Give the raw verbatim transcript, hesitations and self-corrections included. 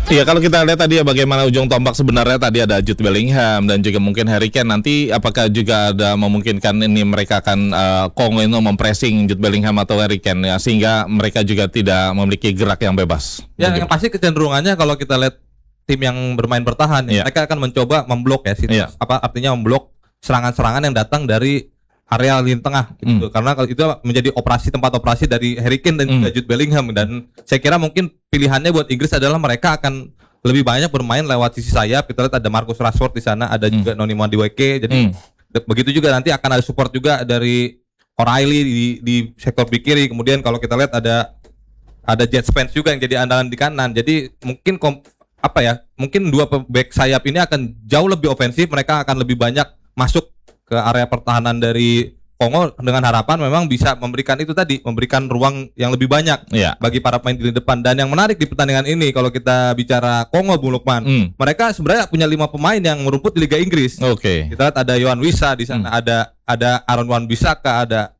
Iya, kalau kita lihat tadi ya bagaimana ujung tombak sebenarnya tadi ada Jude Bellingham dan juga mungkin Harry Kane. Nanti apakah juga ada memungkinkan ini mereka akan uh, Kongo itu mempressing Jude Bellingham atau Harry Kane ya, sehingga mereka juga tidak memiliki gerak yang bebas. Ya, yang pasti kecenderungannya kalau kita lihat tim yang bermain bertahan, ya, mereka akan mencoba memblok ya, situ, yeah. apa artinya memblok serangan-serangan yang datang dari area lini tengah, gitu. Mm. Karena kalau itu menjadi operasi tempat operasi dari Harry Kane dan mm. juga Jude Bellingham, dan saya kira mungkin pilihannya buat Inggris adalah mereka akan lebih banyak bermain lewat sisi sayap. Kita lihat ada Marcus Rashford di sana, ada mm. juga Noni Madueke, jadi mm. begitu juga nanti akan ada support juga dari O'Reilly di, di sektor bek kiri. Kemudian kalau kita lihat ada ada Jet Spence juga yang jadi andalan di kanan. Jadi mungkin kom, apa ya, mungkin dua back sayap ini akan jauh lebih ofensif, mereka akan lebih banyak masuk ke area pertahanan dari Kongo dengan harapan memang bisa memberikan itu tadi, memberikan ruang yang lebih banyak yeah. bagi para pemain di depan. Dan yang menarik di pertandingan ini kalau kita bicara Kongo, Bung Lukman, mm. mereka sebenarnya punya lima pemain yang merumput di Liga Inggris. Oke. Okay. Kita lihat ada Yohan Wissa di sana, mm. ada ada Aaron Wan-Bissaka, ada